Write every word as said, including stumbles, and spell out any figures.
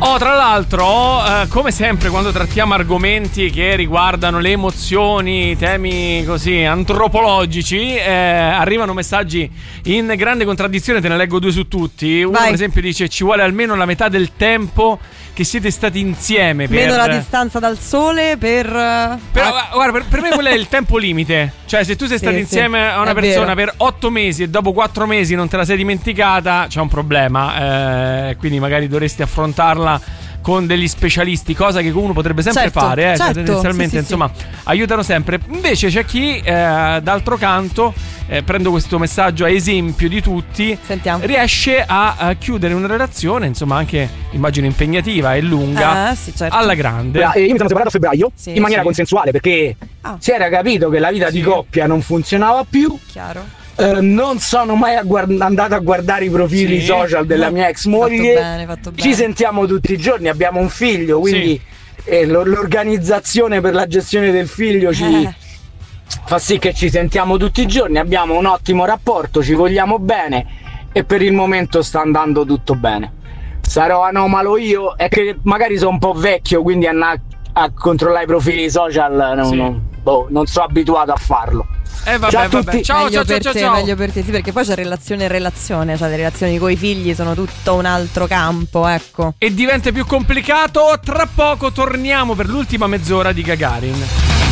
Oh, tra l'altro, eh, come sempre quando trattiamo argomenti che riguardano le emozioni, temi così antropologici, eh, arrivano messaggi in grande contraddizione, te ne leggo due su tutti. Uno, Vai. per esempio, dice: ci vuole almeno la metà del tempo che siete stati insieme per... Meno la distanza dal sole per... Però, ah, guarda, per, per me quello è il tempo limite. Cioè, se tu sei Sì, stato sì, insieme a una è persona vero. per otto mesi e dopo quattro mesi non te la sei dimenticata, c'è un problema. Eh, quindi magari dovresti affrontarla con degli specialisti, cosa che uno potrebbe sempre Certo, fare, eh, certo, cioè, tendenzialmente, sì, sì, insomma, aiutano sempre. Invece c'è chi, eh, d'altro canto, eh, prendo questo messaggio a esempio di tutti, Sentiamo. riesce a, a chiudere una relazione, insomma, anche immagino impegnativa e lunga, Ah, sì, certo. alla grande. Io mi sono separato a febbraio Sì, in maniera sì. consensuale perché Ah. si era capito che la vita Sì. di coppia non funzionava più. Chiaro. Eh, non sono mai a guard- andato a guardare i profili Sì. social della mia ex moglie. Fatto bene, fatto bene. Ci sentiamo tutti i giorni, abbiamo un figlio, quindi Sì. eh, lo- l'organizzazione per la gestione del figlio ci Eh. fa sì che ci sentiamo tutti i giorni, abbiamo un ottimo rapporto, ci vogliamo bene e per il momento sta andando tutto bene. Sarò anomalo io, è che magari sono un po' vecchio, quindi a, na- a controllare i profili social non, Sì. non- boh, non sono abituato a farlo. Eh vabbè, Ciao a vabbè. tutti. Ciao, meglio ciao, ciao, per ciao, te, ciao. meglio per te, sì, perché poi c'è relazione e relazione, cioè le relazioni coi figli sono tutto un altro campo, ecco. E diventa più complicato. Tra poco torniamo per l'ultima mezz'ora di Gagarin.